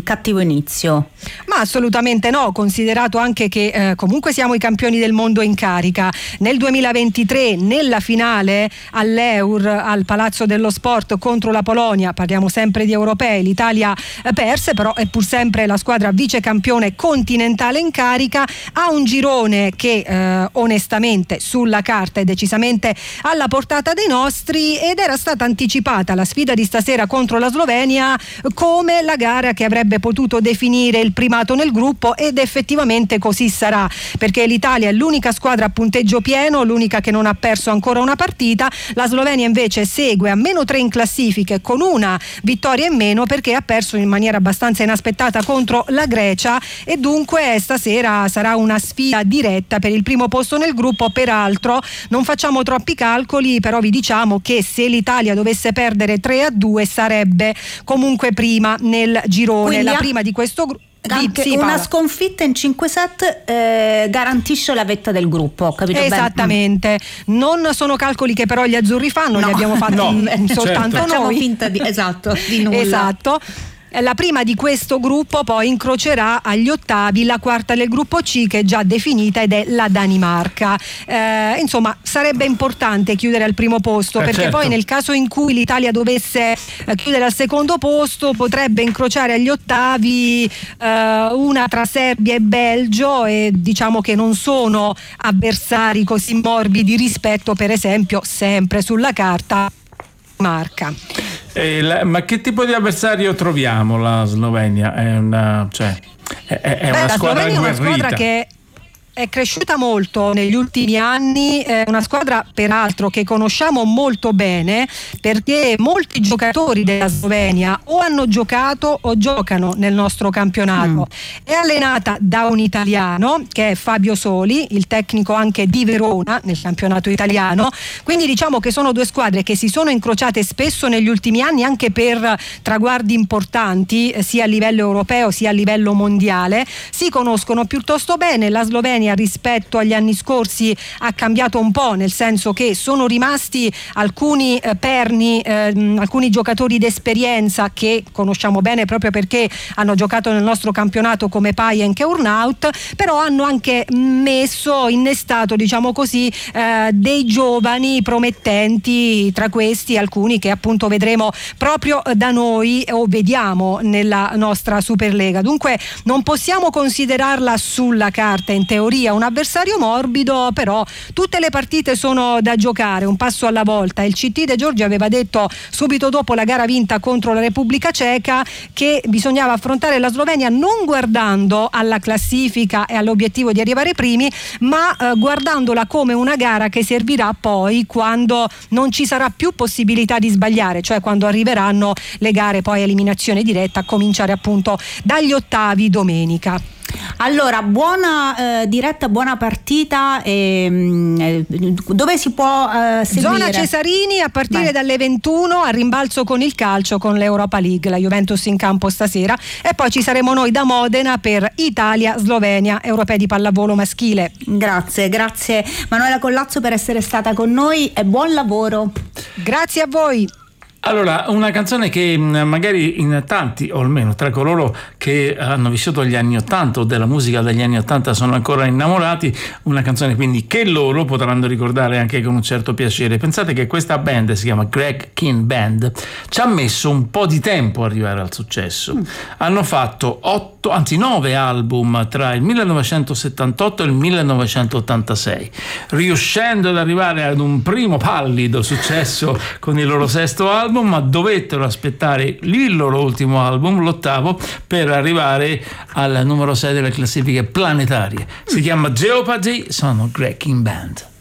cattivo inizio. Ma assolutamente no, considerato anche che comunque siamo i campioni del mondo in carica. Nel 2023 nella finale all'Eur al Palazzo dello Sport contro la Polonia, parliamo sempre di europei, l'Italia perse, però è pur sempre la squadra vice campione continentale in carica, ha un girone che onestamente sulla carta è decisamente alla portata dei nostri, ed era stata anticipata la sfida di stasera contro la Slovenia come la gara che avrebbe potuto definire il primato nel gruppo, ed effettivamente così sarà, perché l'Italia è l'unica squadra a punteggio pieno, l'unica che non ha perso ancora una partita. La Slovenia invece segue a -3 in classifiche con una vittoria in meno, perché ha perso in maniera abbastanza inaspettata contro la Grecia, e dunque stasera sarà una sfida diretta per il primo posto nel gruppo. Peraltro non facciamo troppi calcoli, però vi diciamo che se l'Italia dovesse perdere 3-2 sarebbe comunque prima nel girone. Quindi la prima di questo gruppo. Anche una sconfitta in 5 set garantisce la vetta del gruppo, ho capito esattamente bene? Non sono calcoli che però gli azzurri fanno, li abbiamo fatti soltanto noi. Facciamo finta di nulla. Esatto. La prima di questo gruppo poi incrocerà agli ottavi la quarta del gruppo C, che è già definita, ed è la Danimarca. Insomma, sarebbe importante chiudere al primo posto, perché poi nel caso in cui l'Italia dovesse chiudere al secondo posto potrebbe incrociare agli ottavi una tra Serbia e Belgio, e diciamo che non sono avversari così morbidi rispetto, per esempio, sempre sulla carta, Marca. Ma che tipo di avversario troviamo la Slovenia? È una squadra agguerrita. Una squadra che è cresciuta molto negli ultimi anni, è una squadra peraltro che conosciamo molto bene, perché molti giocatori della Slovenia o hanno giocato o giocano nel nostro campionato. È allenata da un italiano che è Fabio Soli, il tecnico anche di Verona nel campionato italiano, quindi diciamo che sono due squadre che si sono incrociate spesso negli ultimi anni anche per traguardi importanti, sia a livello europeo sia a livello mondiale. Si conoscono piuttosto bene. La Slovenia rispetto agli anni scorsi ha cambiato un po', nel senso che sono rimasti alcuni perni, alcuni giocatori d'esperienza che conosciamo bene proprio perché hanno giocato nel nostro campionato, come Pajenk e Urnaut, però hanno anche innestato, diciamo così, dei giovani promettenti, tra questi alcuni che appunto vedremo proprio da noi o vediamo nella nostra Superlega. Dunque non possiamo considerarla sulla carta, in teoria, un avversario morbido, però tutte le partite sono da giocare un passo alla volta. Il CT De Giorgi aveva detto subito dopo la gara vinta contro la Repubblica Ceca che bisognava affrontare la Slovenia non guardando alla classifica e all'obiettivo di arrivare primi, ma guardandola come una gara che servirà poi quando non ci sarà più possibilità di sbagliare, cioè quando arriveranno le gare poi a eliminazione diretta, a cominciare appunto dagli ottavi domenica. Allora, buona diretta, buona partita. Dove si può seguire? Zona Cesarini a partire dalle 21, a rimbalzo con il calcio, con l'Europa League, la Juventus in campo stasera, e poi ci saremo noi da Modena per Italia-Slovenia, europei di pallavolo maschile. Grazie Manuela Collazzo per essere stata con noi e buon lavoro. Grazie a voi. Allora, una canzone che magari in tanti, o almeno tra coloro che hanno vissuto gli anni '80 o della musica degli anni '80 sono ancora innamorati, una canzone quindi che loro potranno ricordare anche con un certo piacere. Pensate che questa band, si chiama Greg Kihn Band, ci ha messo un po' di tempo a arrivare al successo. Hanno fatto 9 album tra il 1978 e il 1986, riuscendo ad arrivare ad un primo pallido successo con il loro sesto album, ma dovettero aspettare il loro ultimo album, l'8º, per arrivare al numero 6 delle classifiche planetarie. Si chiama Jeopardy, sono Greg Kihn Band.